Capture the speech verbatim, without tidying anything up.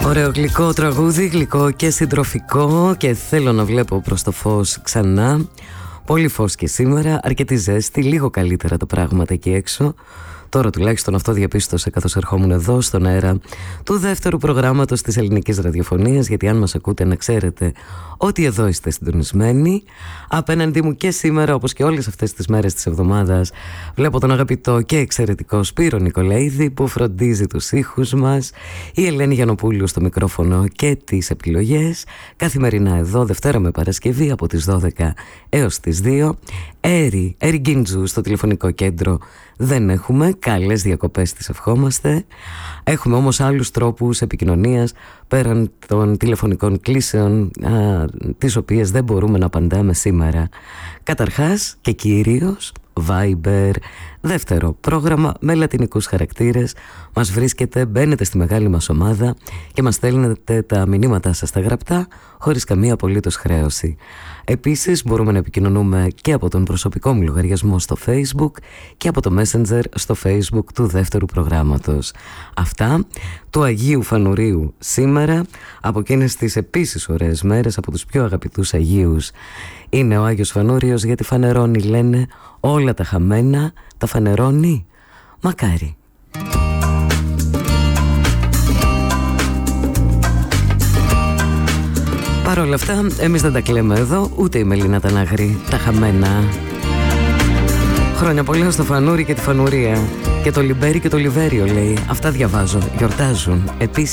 Ωραίο γλυκό τραγούδι, γλυκό και συντροφικό, και θέλω να βλέπω προς το φως ξανά. Πολύ φως και σήμερα, αρκετή ζέστη, λίγο καλύτερα τα πράγματα εκεί έξω. Τώρα τουλάχιστον αυτό διαπίστωσα καθώς ερχόμουν εδώ στον αέρα του δεύτερου προγράμματος της ελληνικής ραδιοφωνίας, γιατί αν μας ακούτε να ξέρετε ότι εδώ είστε συντονισμένοι. Απέναντί μου και σήμερα, όπως και όλες αυτές τις μέρες της εβδομάδας, βλέπω τον αγαπητό και εξαιρετικό Σπύρο Νικολαίδη που φροντίζει τους ήχους μας, η Ελένη Γιαννοπούλου στο μικρόφωνο και τις επιλογές, καθημερινά εδώ Δευτέρα με Παρασκευή από τις δώδεκα έως τις δύο. Έρη, Έρη Γκίντζου στο τηλεφωνικό κέντρο δεν έχουμε, καλές διακοπές τις ευχόμαστε. Έχουμε όμως άλλους τρόπους επικοινωνίας πέραν των τηλεφωνικών κλήσεων, α, τις οποίες δεν μπορούμε να απαντάμε σήμερα. Καταρχάς και κυρίως Viber, δεύτερο πρόγραμμα με λατινικούς χαρακτήρες. Μας βρίσκετε, μπαίνετε στη μεγάλη μας ομάδα και μας στέλνετε τα μηνύματά σας στα γραπτά χωρίς καμία απολύτως χρέωση. Επίσης μπορούμε να επικοινωνούμε και από τον προσωπικό μου λογαριασμό στο Facebook και από το Messenger στο Facebook του δεύτερου προγράμματος. Αυτά του Αγίου Φανουρίου σήμερα, από εκείνες τις επίσης ωραίες μέρες, από τους πιο αγαπητούς Αγίους. Είναι ο Άγιος Φανούριος, γιατί φανερώνει, λένε, όλα τα χαμένα, τα φανερώνει. Μακάρι. Παρ' όλα αυτά, εμείς δεν τα κλαίμε εδώ, ούτε η Μελίνα Ταναγρή, τα χαμένα. Χρόνια πολλά στο Φανούρι και τη Φανουρία. Και το Λιμπέρι και το Λιβέριο, λέει. Αυτά διαβάζω, γιορτάζουν. Επίσης